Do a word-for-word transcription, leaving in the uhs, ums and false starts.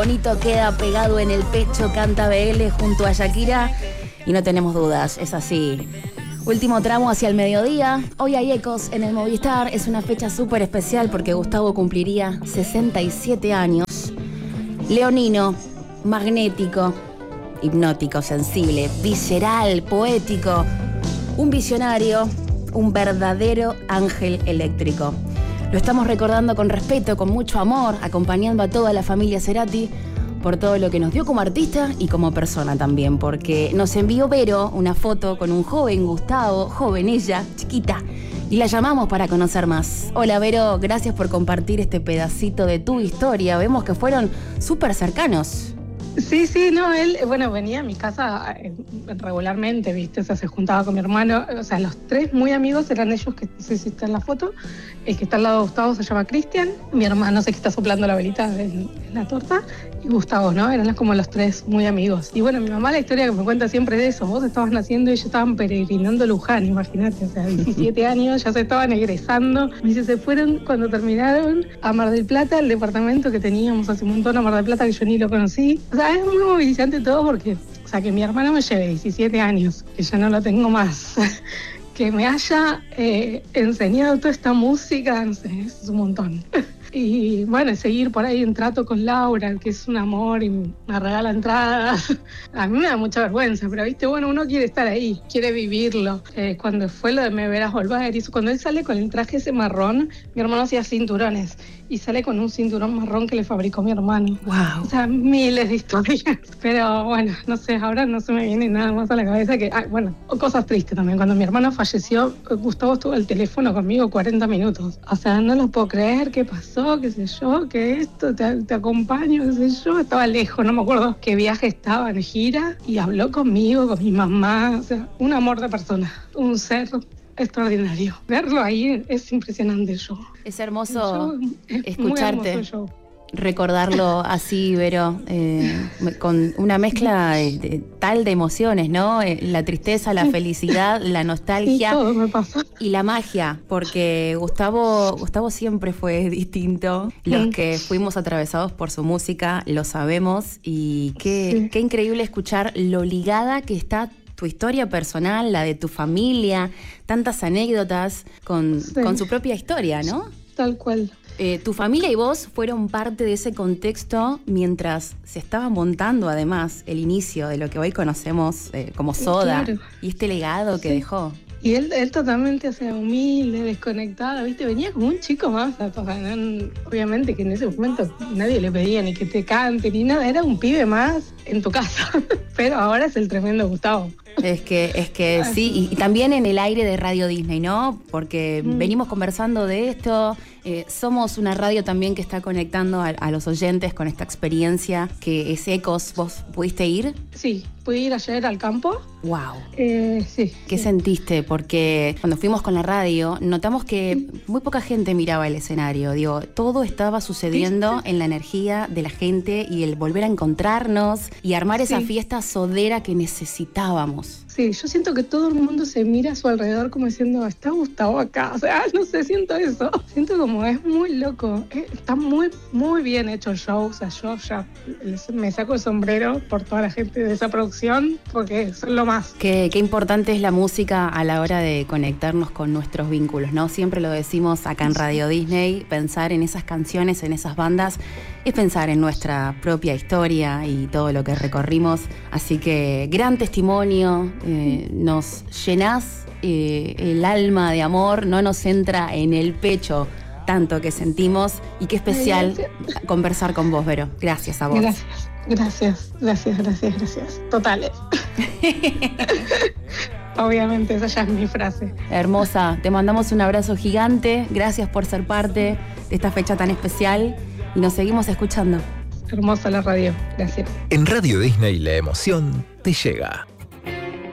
bonito queda pegado en el pecho, canta B L junto a Shakira. Y no tenemos dudas, es así. Último tramo hacia el mediodía. Hoy hay ecos en el Movistar. Es una fecha súper especial porque Gustavo cumpliría sesenta y siete años. Leonino, magnético, hipnótico, sensible, visceral, poético. Un visionario, un verdadero ángel eléctrico. Lo estamos recordando con respeto, con mucho amor, acompañando a toda la familia Cerati por todo lo que nos dio como artista y como persona también, porque nos envió Vero una foto con un joven Gustavo, joven ella, chiquita, y la llamamos para conocer más. Hola Vero, gracias por compartir este pedacito de tu historia. Vemos que fueron súper cercanos. Sí, sí, no, él, bueno, venía a mi casa eh, regularmente, ¿viste? O sea, se juntaba con mi hermano, o sea, los tres muy amigos eran ellos, que no sé si está en la foto, el que está al lado de Gustavo se llama Cristian, mi hermano, no sé, que está soplando la velita en, en la torta, y Gustavo, ¿no? Eran como los tres muy amigos. Y bueno, mi mamá la historia que me cuenta siempre de eso, vos estabas naciendo y ellos estaban peregrinando Luján, imagínate, o sea, diecisiete años, ya se estaban egresando, me dice, se fueron cuando terminaron a Mar del Plata, el departamento que teníamos hace un montón a Mar del Plata, que yo ni lo conocí. O sea, es muy movilizante todo porque, o sea, que mi hermano me lleve diecisiete años, que ya no lo tengo más, que me haya eh, enseñado toda esta música, no sé, es un montón. Y bueno, seguir por ahí en trato con Laura, que es un amor y me regala entradas. A mí me da mucha vergüenza, pero viste, bueno, uno quiere estar ahí, quiere vivirlo. Eh, cuando fue lo de Me Verás Volver, y eso, cuando él sale con el traje ese marrón, mi hermano hacía cinturones, y sale con un cinturón marrón que le fabricó mi hermano. Wow. O sea, miles de historias. Pero bueno, no sé, ahora no se me viene nada más a la cabeza que, ah, bueno, cosas tristes también. Cuando mi hermano falleció, Gustavo estuvo al teléfono conmigo cuarenta minutos. O sea, no lo puedo creer, ¿qué pasó? Qué sé yo, que esto, te, te acompaño, qué sé yo. Estaba lejos, no me acuerdo qué viaje estaba en gira, y habló conmigo, con mi mamá. O sea, un amor de persona, un ser extraordinario. Verlo ahí es impresionante. Yo Es hermoso es escucharte, muy hermoso recordarlo así, Vero, eh, con una mezcla de, de, tal de emociones, ¿no? Eh, la tristeza, la felicidad, la nostalgia. Sí, todo me pasa. Y la magia, porque Gustavo, Gustavo siempre fue distinto. Los que fuimos atravesados por su música lo sabemos, y qué, sí. qué increíble escuchar lo ligada que está tu historia personal, la de tu familia, tantas anécdotas con, sí. con su propia historia, ¿no? Tal cual. Eh, tu familia y vos fueron parte de ese contexto mientras se estaba montando además el inicio de lo que hoy conocemos eh, como Soda, claro. Y este legado que sí. dejó. Y él, él totalmente, o sea, humilde, desconectado, ¿viste? Venía como un chico más. O sea, no, obviamente que en ese momento nadie le pedía ni que te cante ni nada, era un pibe más en tu casa. Pero ahora es el tremendo Gustavo. Es que, es que sí, y, y también en el aire de Radio Disney, ¿no? Porque mm. venimos conversando de esto, eh, somos una radio también que está conectando a, a los oyentes con esta experiencia que es Ecos. ¿Vos pudiste ir? Sí, pude ir ayer al campo. Wow. Eh, sí. ¿Qué sí. sentiste? Porque cuando fuimos con la radio, notamos que muy poca gente miraba el escenario. Digo, todo estaba sucediendo ¿Viste? En la energía de la gente y el volver a encontrarnos y armar esa sí. fiesta sodera que necesitábamos. Sí, yo siento que todo el mundo se mira a su alrededor como diciendo, está Gustavo acá, o sea, no sé, siento eso. Siento como, es muy loco, está muy, muy bien hecho el show, o sea, yo ya me saco el sombrero por toda la gente de esa producción, porque son lo más. Qué, qué importante es la música a la hora de conectarnos con nuestros vínculos, ¿no? Siempre lo decimos acá en Radio Disney, pensar en esas canciones, en esas bandas, es pensar en nuestra propia historia y todo lo que recorrimos, así que gran testimonio. Eh, nos llenás eh, el alma de amor, no nos entra en el pecho tanto que sentimos, y qué especial gracias. Conversar con vos, Vero. Gracias a vos. Gracias, gracias, gracias, gracias, gracias. Totales. Obviamente, esa ya es mi frase. Hermosa, te mandamos un abrazo gigante, gracias por ser parte de esta fecha tan especial y nos seguimos escuchando. Hermosa la radio, gracias. En Radio Disney la emoción te llega.